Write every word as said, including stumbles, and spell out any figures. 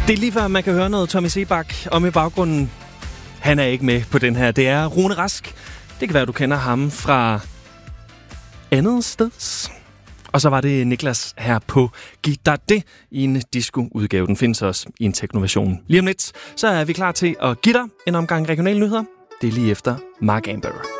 Det er lige før, man kan høre noget Tommy Sebak, og med baggrunden, han er ikke med på den her. Det er Rune Rask. Det kan være, du kender ham fra andet sted. Og så var det Niklas her på Giv dig det i en disco-udgave. Den findes også i en teknoversion. Lige om lidt, så er vi klar til at give dig en omgang regionale nyheder. Det er lige efter Mark Amber.